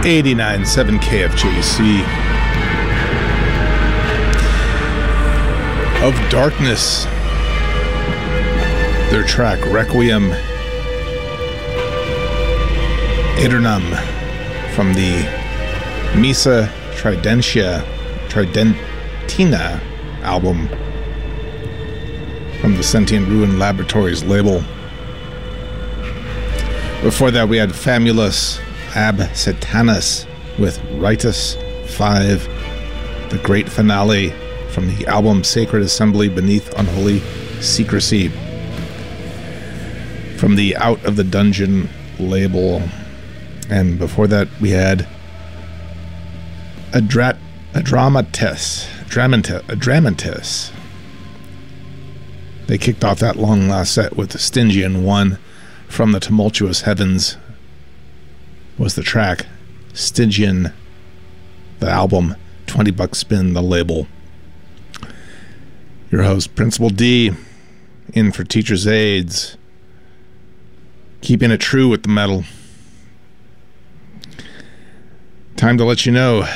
89.7 KFJC. Of Darkness, their track Requiem Aeternum from the Missa Tridentina album from the Sentient Ruin Laboratories label. Before that, we had Famulus Ab Satanas with Ritus 5, the great finale from the album Sacred Assembly Beneath Unholy Secrecy, from the Out of the Dungeon label. And before that, we had Adramantis. They kicked off that long last set with the Stygian 1 from the Tumultuous Heavens. Was the track Stygian, the album, $20 spin, the label. Your host, Principal D, in for Teacher's Aids, keeping it true with the metal. Time to let you know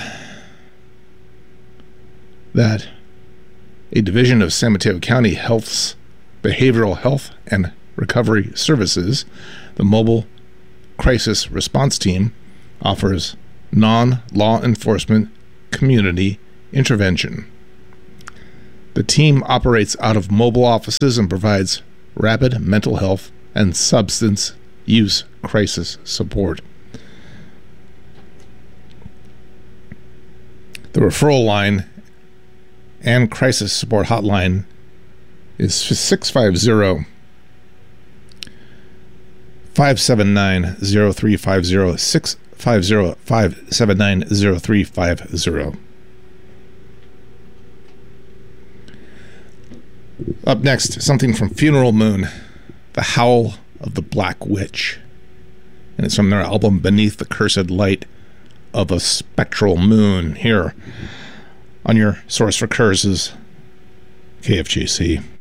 that a division of San Mateo County Health's Behavioral Health and Recovery Services, the Mobile Crisis Response Team, offers non-law enforcement community intervention. The team operates out of mobile offices and provides rapid mental health and substance use crisis support. The referral line and crisis support hotline is 650 579-0350, 650-579-0350. Up next, something from Funeral Moon, The Howl of the Black Witch. And it's from their album Beneath the Cursed Light of a Spectral Moon, here on your source for curses, KFJC.